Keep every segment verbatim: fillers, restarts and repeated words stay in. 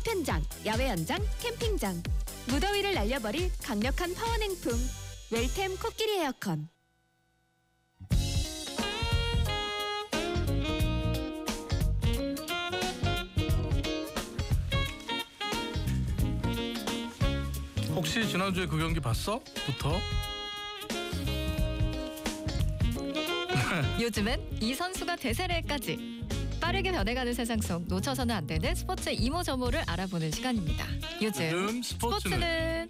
파편장, 야외 연장, 캠핑장. 무더위를 날려버릴 강력한 파워냉풍. 웰템 코끼리 에어컨. 혹시 지난주에 그 경기 봤어? 부터? 요즘은 이 선수가 대세래까지 빠르게 변해가는 세상 속 놓쳐서는 안 되는 스포츠 이모저모를 알아보는 시간입니다. 요즘, 요즘 스포츠는,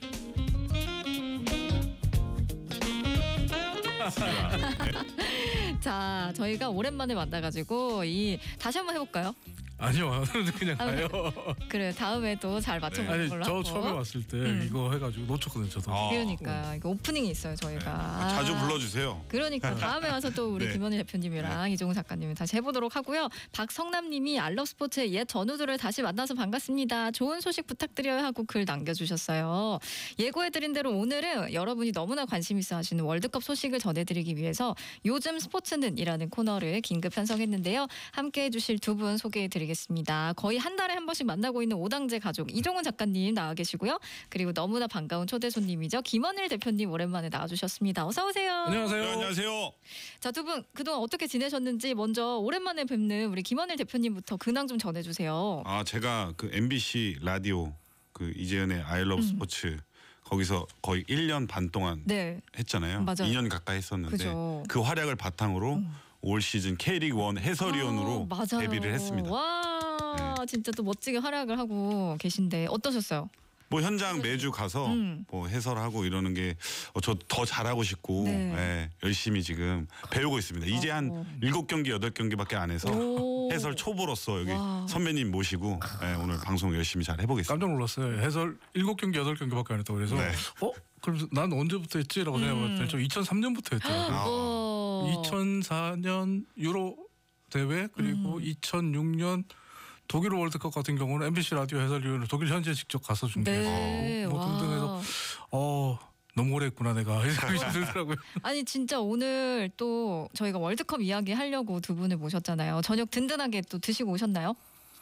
스포츠는... 자, 저희가 오랜만에 만나가지고 이 다시 한번 해볼까요? 아니요, 그냥 가요. 그래, 다음에 또 잘 맞춰보는 아니, 걸로 저 하고. 처음에 왔을 때 음. 이거 해가지고 놓쳤거든요, 저도. 아. 그러니까 이거 오프닝이 있어요, 저희가. 네. 자주 불러주세요. 그러니까 다음에 와서 또 우리 네. 김원일 대표님이랑 이종우 작가님이 다시 해보도록 하고요. 박성남님이 알럽스포츠의 옛 전우들을 다시 만나서 반갑습니다. 좋은 소식 부탁드려요 하고 글 남겨주셨어요. 예고해드린 대로 오늘은 여러분이 너무나 관심 있어 하시는 월드컵 소식을 전해드리기 위해서 요즘 스포츠는 이라는 코너를 긴급 편성했는데요. 함께해 주실 두 분 소개해드리겠습니다. 거의 한 달에 한 번씩 만나고 있는 오당제 가족 이종훈 작가님 나와 계시고요. 그리고 너무나 반가운 초대 손님이죠. 김원일 대표님 오랜만에 나와주셨습니다. 어서 오세요. 안녕하세요. 네, 안녕하세요. 자, 두 분 그동안 어떻게 지내셨는지 먼저 오랜만에 뵙는 우리 김원일 대표님부터 근황 좀 전해주세요. 아 제가 그 엠비씨 라디오 그 이재현의 I Love 음. 스포츠 거기서 거의 일 년 반 동안 네. 했잖아요. 맞아요. 이 년 가까이 했었는데 그죠. 그 활약을 바탕으로 음. 올 시즌 K리그 일 해설위원으로 아, 맞아요. 데뷔를 했습니다. 와, 네. 진짜 또 멋지게 활약을 하고 계신데 어떠셨어요? 뭐 현장 매주 가서 음. 뭐 해설하고 이러는 게 저 더 잘하고 싶고 네. 예, 열심히 지금 배우고 있습니다. 이제 어. 한 일곱 경기 여덟 경기밖에 안 해서 오. 해설 초보로서 여기 와. 선배님 모시고 예, 오늘 방송 열심히 잘 해보겠습니다. 깜짝 놀랐어요. 해설 일곱 경기 여덟 경기밖에 안 했다고 그래서 네. 어? 그럼 난 언제부터 했지라고 생각해봤더니 저 이천삼 년부터 했더라고요. 아. 어. 이천사 년 유로 대회 그리고 음. 이천육 년 독일 월드컵 같은 경우는 엠비씨 라디오 해설위원으로 독일 현지에 직접 가서 중계하고 네. 뭐 와. 등등 해서 어 너무 오래 했구나 내가 이런 생각이 들더라고요. 아니 진짜 오늘 또 저희가 월드컵 이야기 하려고 두 분을 모셨잖아요. 저녁 든든하게 또 드시고 오셨나요?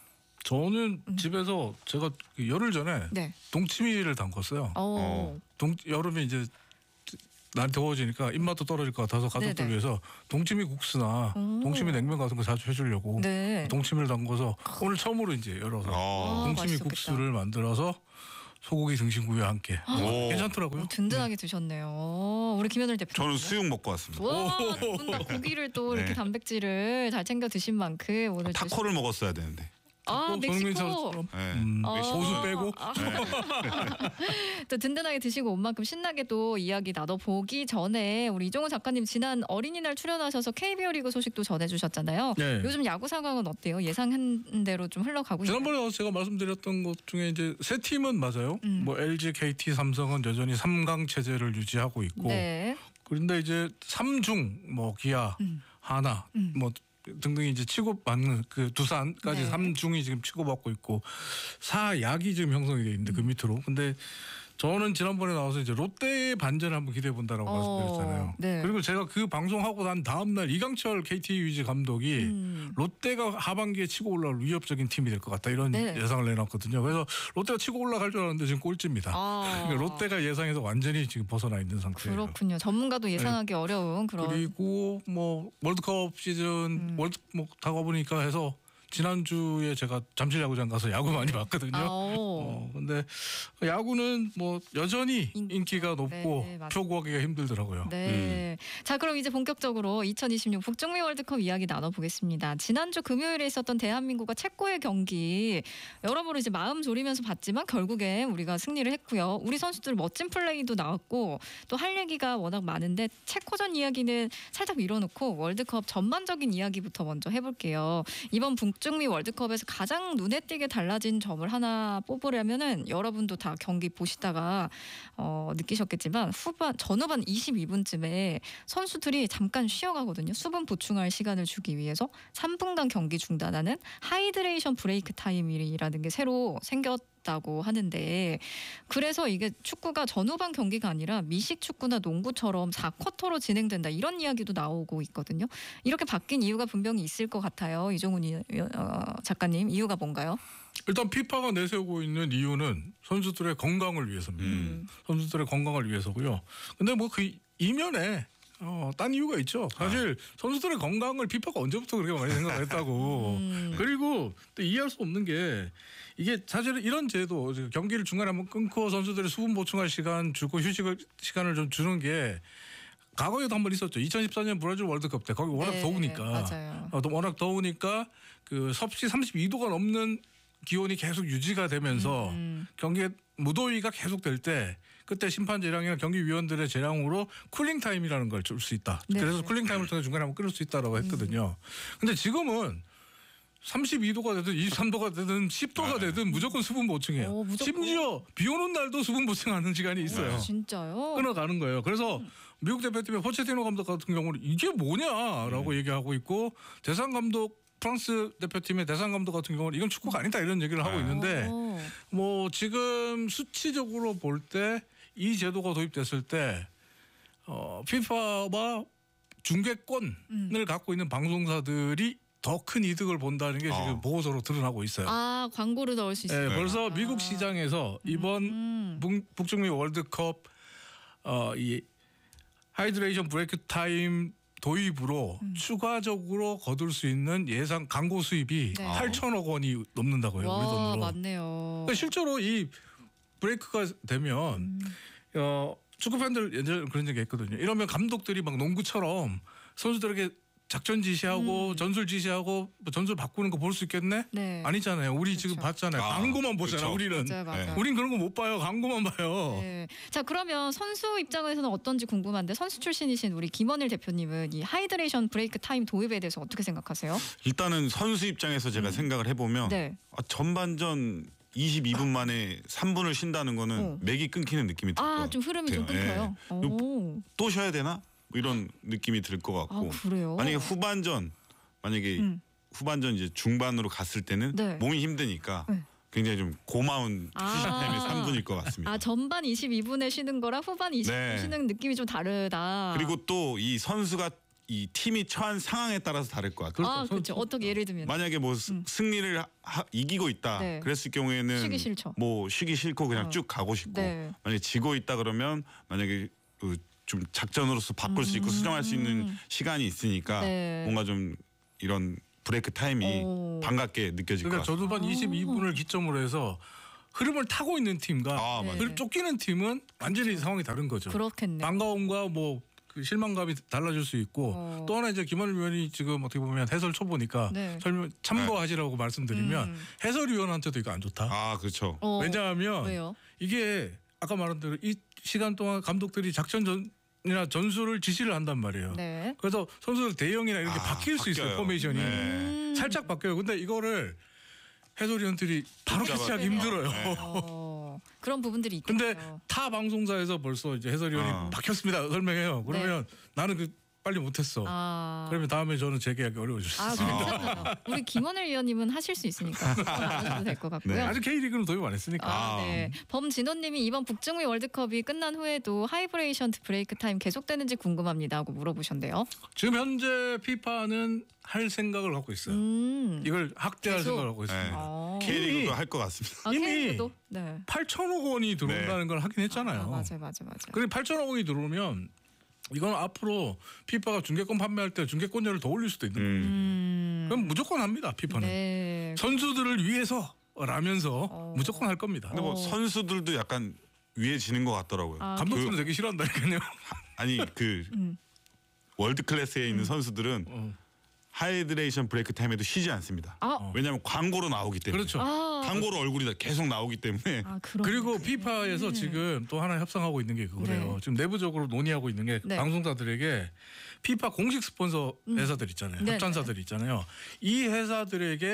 저는 집에서 제가 그 열흘 전에 네. 동치미를 담궜어요. 어. 동 여름에 이제 날이 더워지니까 입맛도 떨어질 것 같아서 가족들 네네. 위해서 동치미 국수나 오. 동치미 냉면 같은 거 자주 해주려고 네. 동치미를 담궈서 오늘 처음으로 이제 열어서 아. 동치미 맛있었겠다. 국수를 만들어서 소고기 등심구이와 함께 오. 괜찮더라고요. 어, 든든하게 드셨네요. 우리 김현일 대표. 저는 수육 먹고 왔습니다. 와, 두분 다 고기를 또 이렇게 네. 단백질을 잘 챙겨 드신 만큼 오늘 타코를 먹었어야 되는데. 아, 멕시코. 손흥민처럼 네. 음, 어. 고수 빼고 아. 또 든든하게 드시고 온 만큼 신나게 또 이야기 나눠보기 전에 우리 이종우 작가님 지난 어린이날 출연하셔서 케이비오 리그 소식도 전해주셨잖아요. 네. 요즘 야구 상황은 어때요? 예상한 대로 좀 흘러가고 있나요? 지난번에 제가 말씀드렸던 것 중에 이제 세 팀은 맞아요. 음. 뭐 엘지, 케이티, 삼성은 여전히 삼 강 체제를 유지하고 있고 네. 그런데 이제 삼중 뭐 기아, 음. 하나 음. 뭐 등등이 이제 치고받는 그 두산까지 네. 삼중이 지금 치고받고 있고 사약이 지금 형성이 돼 있는데 그 밑으로. 근데 저는 지난번에 나와서 이제 롯데의 반전을 한번 기대해 본다라고 어, 말씀드렸잖아요. 네. 그리고 제가 그 방송하고 난 다음 날 이강철 케이티 위즈 감독이 음. 롯데가 하반기에 치고 올라올 위협적인 팀이 될 것 같다 이런 네. 예상을 내놨거든요. 그래서 롯데가 치고 올라갈 줄 알았는데 지금 꼴찌입니다. 아. 그러니까 롯데가 예상에서 완전히 지금 벗어나 있는 상태예요. 그렇군요. 전문가도 예상하기 어려운 그런. 그리고 뭐 월드컵 시즌 음. 월드 뭐 다가보니까 해서 지난주에 제가 잠실 야구장 가서 야구 많이 봤거든요. 아, 어, 근데 야구는 뭐 여전히 인- 인기가 높고 네, 맞습니다. 표 구하기가 힘들더라고요. 네. 자, 그럼 이제 본격적으로 이천이십육 북중미 월드컵 이야기 나눠보겠습니다. 지난주 금요일에 있었던 대한민국과 체코의 경기 여러모로 이제 마음 졸이면서 봤지만 결국엔 우리가 승리를 했고요. 우리 선수들 멋진 플레이도 나왔고 또 할 얘기가 워낙 많은데 체코전 이야기는 살짝 밀어놓고 월드컵 전반적인 이야기부터 먼저 해볼게요. 이번 북중미 월드컵에서 가장 눈에 띄게 달라진 점을 하나 뽑으려면은 여러분도 다 경기 보시다가 어, 느끼셨겠지만 후반 전후반 이십이 분쯤에 선수들이 잠깐 쉬어가거든요. 수분 보충할 시간을 주기 위해서 삼 분간 경기 중단하는 하이드레이션 브레이크 타임이라는 게 새로 생겼 있다고 하는데 그래서 이게 축구가 전후반 경기가 아니라 미식 축구나 농구처럼 사 쿼터로 진행된다 이런 이야기도 나오고 있거든요. 이렇게 바뀐 이유가 분명히 있을 것 같아요. 이종훈 이, 어, 작가님 이유가 뭔가요? 일단 피파가 내세우고 있는 이유는 선수들의 건강을 위해서입니다. 음. 선수들의 건강을 위해서고요. 근데 뭐 그 이면에 어, 딴 이유가 있죠. 사실 아. 선수들의 건강을 피파가 언제부터 그렇게 많이 생각했다고. 음. 그리고 또 이해할 수 없는 게 이게 사실은 이런 제도 경기를 중간에 한번 끊고 선수들이 수분 보충할 시간 주고 휴식 시간을 좀 주는 게 과거에도 한 번 있었죠. 이천십사 년 브라질 월드컵 때 거기 워낙 네, 더우니까 맞아요. 어, 또 워낙 더우니까 그 섭씨 삼십이 도가 넘는 기온이 계속 유지가 되면서 음. 경기에 무더위가 계속 될 때 그때 심판 재량이나 경기 위원들의 재량으로 쿨링 타임이라는 걸 줄 수 있다. 네. 그래서 쿨링 타임을 통해 중간에 한번 끊을 수 있다라고 했거든요. 근데 지금은 삼십이 도가 되든 이십삼 도가 되든 십 도가 되든 무조건 수분 보충해요. 오, 무조건. 심지어 비 오는 날도 수분 보충하는 시간이 있어요. 아, 진짜요? 끊어가는 거예요. 그래서 음. 미국 대표팀의 포체티노 감독 같은 경우는 이게 뭐냐라고 네. 얘기하고 있고 대상 감독 프랑스 대표팀의 대상 감독 같은 경우는 이건 축구가 아니다 이런 얘기를 하고 아. 있는데 오. 뭐 지금 수치적으로 볼 때 이 제도가 도입됐을 때 어, 피파와 중계권을 음. 갖고 있는 방송사들이 더 큰 이득을 본다는 게 지금 어. 보고서로 드러나고 있어요. 아 광고를 넣을 수 예, 있어요. 벌써 아. 미국 시장에서 이번 음. 북, 북중미 월드컵 어, 이 하이드레이션 브레이크 타임 도입으로 음. 추가적으로 거둘 수 있는 예상 광고 수입이 네. 팔천억 원이 넘는다고요. 우리 와 돈으로. 맞네요. 그러니까 실제로 이 브레이크가 되면 음. 어, 축구 팬들 예전에 그런 얘기 했거든요. 이러면 감독들이 막 농구처럼 선수들에게 작전 지시하고 음. 전술 지시하고 뭐 전술 바꾸는 거 볼 수 있겠네? 네. 아니잖아요. 우리 지금 그렇죠. 봤잖아요. 아, 광고만 보잖아. 그렇죠. 우리는. 맞아요, 맞아요. 네. 우린 그런 거 못 봐요. 광고만 봐요. 네. 자 그러면 선수 입장에서는 어떤지 궁금한데 선수 출신이신 우리 김원일 대표님은 이 하이드레이션 브레이크 타임 도입에 대해서 어떻게 생각하세요? 일단은 선수 입장에서 제가 음. 생각을 해보면 네. 아, 전반전 이십이 분 만에 삼 분을 쉰다는 거는 어. 맥이 끊기는 느낌이 들 것 같아요. 아 좀 흐름이 좀 끊겨요. 예. 오. 또 쉬어야 되나? 뭐 이런 느낌이 들 것 아 같고 그래요? 만약에 후반전 만약에 음. 후반전 이제 중반으로 갔을 때는 네. 몸이 힘드니까 네. 굉장히 좀 고마운 아. 휴식 타임이 삼 분일 것 같습니다. 아 전반 이십이 분에 쉬는 거랑 후반 이십 분 네. 쉬는 느낌이 좀 다르다. 그리고 또 이 선수가 이 팀이 처한 상황에 따라서 다를 것 같아요. 아 그렇죠. 그렇죠. 어떻게 예를 들면 만약에 뭐 스- 음. 승리를 하, 이기고 있다 네. 그랬을 경우에는 쉬기 싫죠. 뭐 쉬기 싫고 그냥 어. 쭉 가고 싶고 네. 만약에 지고 있다 그러면 만약에 그 좀 작전으로서 바꿀 수 있고 음. 수정할 수 있는 시간이 있으니까 네. 뭔가 좀 이런 브레이크 타임이 오. 반갑게 느껴질 그러니까 것 같아요. 저두반 이십이 분을 기점으로 해서 흐름을 타고 있는 팀과 아, 네. 맞아요. 그리고 쫓기는 팀은 완전히 상황이 다른 거죠. 그렇겠네요. 반가움과 뭐 그 실망감이 달라질 수 있고 어. 또 하나 이제 김한일 위원이 지금 어떻게 보면 해설 초보니까 네. 설명 참고하시라고 말씀드리면 음. 해설위원한테도 이거 안 좋다. 아 그렇죠. 어, 왜냐하면 왜요? 이게 아까 말한 대로 이 시간 동안 감독들이 작전 전이나 전술을 지시를 한단 말이에요. 네. 그래서 선수들 대형이나 이렇게 아, 바뀔 수 있어요. 바뀌어요. 포메이션이 네. 음. 살짝 바뀌어요. 근데 이거를 해설위원들이 바로 붙잡아야 캐치하기 돼요. 힘들어요. 네. 어, 그런 부분들이 있겠죠. 근데 타 방송사에서 벌써 이제 해설위원이 어. 바뀌었습니다 설명해요. 그러면 나는 그 빨리 못했어. 아. 그러면 다음에 저는 재계약이 어려워질 수 아, 있어요. 괜찮아요. 우리 김원일 위원님은 하실 수 있으니까 그건 안 하셔도 될 것 같고요. 네. 아직 K리그는 도입 안 했으니까. 아, 아. 네. 범진호님이 이번 북중미 월드컵이 끝난 후에도 하이브레이션 브레이크 타임 계속되는지 궁금합니다 하고 물어보셨는데요. 지금 현재 피파는 할 생각을 갖고 있어요. 음. 이걸 확대할 계속? 생각을 갖고 있습니다. 네. 어. K리그도 할 것 같습니다. 아, 이미 K리그도? 네. 팔천억 원이 들어온다는 걸 하긴 했잖아요. 아, 맞아요, 맞아요, 맞아요. 그리고 팔천억 원이 들어오면 이건 앞으로 피파가 중계권 판매할 때 중계권료를 더 올릴 수도 있는 거예요. 음. 음. 그럼 무조건 합니다. 피파는. 네. 선수들을 위해서라면서 어. 무조건 할 겁니다. 근데 뭐 어. 선수들도 약간 위해지는 것 같더라고요. 아, 감독들은 그- 되게 싫어한다니까요. 아니 그 음. 월드 클래스에 있는 선수들은 어. 하이드레이션 브레이크 타임에도 쉬지 않습니다. 아, 왜냐하면 광고로 나오기 때문에. 그렇죠. 아, 광고로 얼굴이 다 계속 나오기 때문에. 아 그럼. 그리고 피파에서 지금 또 하나 협상하고 있는 게 그거래요. 네. 지금 내부적으로 논의하고 있는 게 네. 방송사들에게 피파 공식 스폰서 음. 회사들 있잖아요. 네네. 협찬사들 있잖아요. 이 회사들에게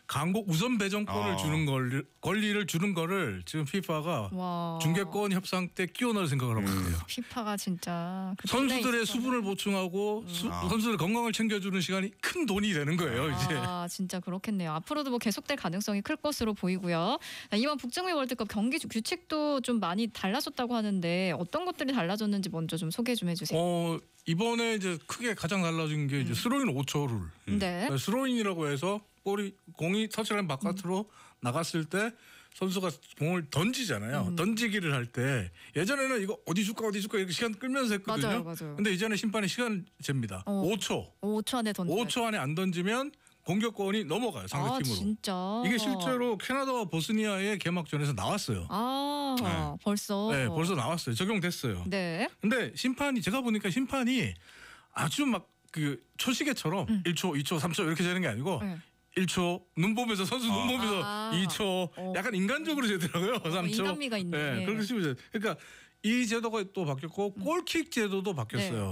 강국 우선 배정권을 아. 주는 걸 권리를 주는 거를 지금 피파가 와. 중계권 협상 때 끼워 넣을 생각을 하고 있어요. 피파가 진짜 그 선수들의 있어서는- 수분을 보충하고 수- 아. 선수들 건강을 챙겨주는 시간이 큰 돈이 되는 거예요. 이제. 아, 진짜 그렇겠네요. 앞으로도 뭐 계속될 가능성이 클 것으로 보이고요. 자, 이번 북중미 월드컵 경기 규칙도 좀 많이 달라졌다고 하는데 어떤 것들이 달라졌는지 먼저 좀 소개 좀 해주세요. 어 이번에 이제 크게 가장 달라진 게 이제 스로인 오 초 룰. 네. 그러니까 스로인이라고 해서 볼이 공이 터치라인 바깥으로 나갔을 때 선수가 공을 던지잖아요. 음. 던지기를 할 때 예전에는 이거 어디 줄까 어디 줄까 이렇게 시간 끌면서 했거든요. 맞아요, 맞아요. 근데 이제는 심판이 시간 잽니다. 어. 오 초. 오 초 안에 던져. 오 초 안에 안 던지면 공격권이 넘어가요. 아, 상대팀으로. 진짜. 이게 실제로 캐나다와 보스니아의 개막전에서 나왔어요. 아, 네. 벌써. 네, 벌써 나왔어요. 적용됐어요. 네. 근데 심판이 제가 보니까 심판이 아주 막 그 초시계처럼 음. 일 초, 이 초, 삼 초 이렇게 되는 게 아니고 네. 일 초 눈 보면서 선수 눈 아. 보면서 아. 이 초 어. 약간 인간적으로 재더라고요. 삼 초. 인간미가 있네. 네, 그렇게 치면 그러니까 이 제도가 또 바뀌었고 음. 골킥 제도도 바뀌었어요. 네.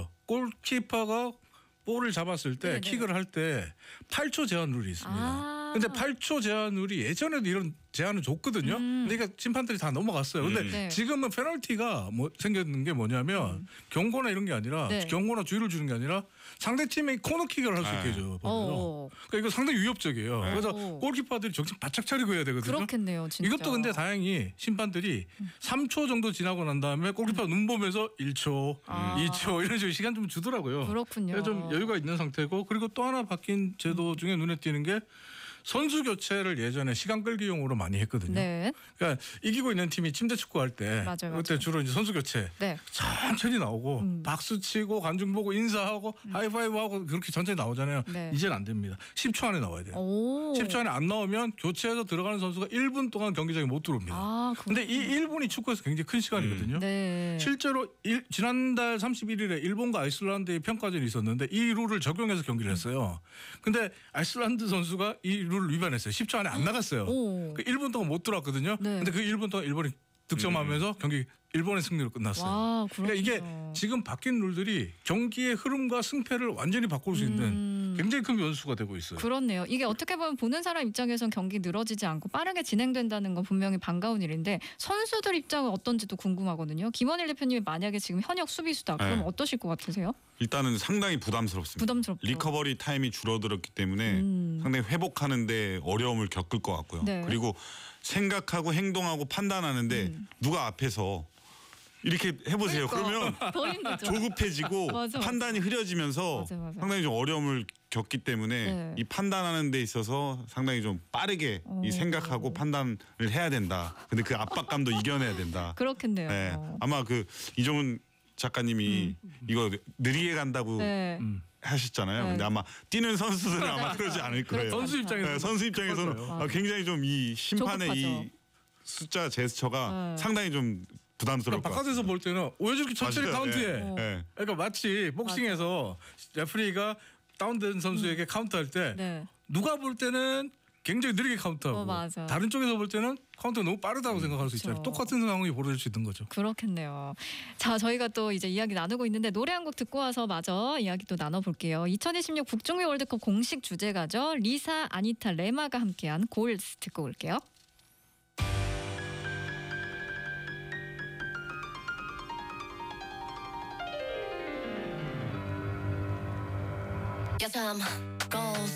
골키퍼가 볼을 잡았을 때 네네. 킥을 할 때 팔 초 제한 룰이 있습니다. 아. 근데 팔 초 제한 룰이 예전에도 이런 제한을 줬거든요. 음. 근데 그러니까 심판들이 다 넘어갔어요. 근데 음. 네. 지금은 페널티가 뭐 생겼는 게 뭐냐면 경고나 이런 게 아니라 네. 경고나 주의를 주는 게 아니라 상대 팀이 코너킥을 할 수 네. 있게 해줘요. 어, 어. 그러니까 이거 상당히 위협적이에요. 네. 그래서 어. 골키퍼들이 정신 바짝 차리고 해야 되거든요. 그렇겠네요, 진짜. 이것도 근데 다행히 심판들이 삼 초 정도 지나고 난 다음에 골키퍼 눈 보면서 일 초, 아. 이 초 이런 식으로 시간 좀 주더라고요. 그렇군요. 그래서 좀 여유가 있는 상태고 그리고 또 하나 바뀐 제도 중에 눈에 띄는 게 선수 교체를 예전에 시간 끌기용으로 많이 했거든요. 네. 그러니까 이기고 있는 팀이 침대 축구 할 때 맞아요, 그때 맞아요. 주로 이제 선수 교체 네. 천천히 나오고 음. 박수 치고 관중 보고 인사하고 하이파이브하고 그렇게 천천히 나오잖아요. 네. 이제는 안 됩니다. 십 초 안에 나와야 돼요. 오. 십 초 안에 안 나오면 교체해서 들어가는 선수가 일 분 동안 경기장에 못 들어옵니다. 아, 근데 이 일 분이 축구에서 굉장히 큰 시간이거든요. 네. 실제로 일, 지난달 삼십일 일에 일본과 아이슬란드의 평가전이 있었는데 이 룰을 적용해서 경기를 했어요. 근데 아이슬란드 선수가 이 룰을 위반했어요. 십 초 안에 안 나갔어요. 오. 그 일 분 동안 못 들어왔거든요. 네. 근데 그 일 분 동안 일본이 득점하면서 경기 일본의 승리로 끝났어요. 와, 그러니까 이게 그렇군요. 지금 바뀐 룰들이 경기의 흐름과 승패를 완전히 바꿀 수 있는 음. 굉장히 큰 변수가 되고 있어요. 그렇네요. 이게 어떻게 보면 보는 사람 입장에선 경기 늘어지지 않고 빠르게 진행된다는 건 분명히 반가운 일인데 선수들 입장은 어떤지도 궁금하거든요. 김원일 대표님이 만약에 지금 현역 수비수다. 그럼 네. 어떠실 것 같으세요? 일단은 상당히 부담스럽습니다. 부담스럽죠. 리커버리 타임이 줄어들었기 때문에 음. 상당히 회복하는데 어려움을 겪을 것 같고요. 네. 그리고 생각하고 행동하고 판단하는데 음. 누가 앞에서 이렇게 해보세요. 그러면 더 힘들죠. 조급해지고 맞아, 맞아. 판단이 흐려지면서 맞아, 맞아. 상당히 좀 어려움을 겪기 때문에 네. 이 판단하는 데 있어서 상당히 좀 빠르게 오. 이 생각하고 판단을 해야 된다. 근데 그 압박감도 이겨내야 된다. 그렇겠네요. 네. 아마 그 이종훈 작가님이 이거 느리게 간다고 음. 네. 음. 하셨잖아요. 네. 근데 아마 뛰는 선수들은 아마 그러지 않을 거예요. 그렇죠. 선수 입장에서 네, 선수 입장에서는 그럴 거예요. 아, 굉장히 좀 이 심판의 조급하죠. 이 숫자 제스처가 네. 상당히 좀 부담스러울 그러니까 것 바깥에서 같아요. 볼 때는 왜 저렇게 천천히 맞아요. 카운트해? 어. 네. 그러니까 마치 복싱에서 레프리가 다운된 선수에게 카운트할 때 네. 누가 볼 때는 굉장히 느리게 카운트하고 어, 맞아. 다른 쪽에서 볼 때는 카운트가 너무 빠르다고 생각할 수 있잖아요. 그렇죠. 똑같은 상황이 벌어질 수 있는 거죠. 그렇겠네요. 자, 저희가 또 이제 이야기 나누고 있는데 노래 한 곡 듣고 와서 마저 이야기 또 나눠볼게요. 이천이십육 북중미 월드컵 공식 주제가죠. 리사, 아니타, 레마가 함께한 골스 듣고 올게요. Yes, I'm goals.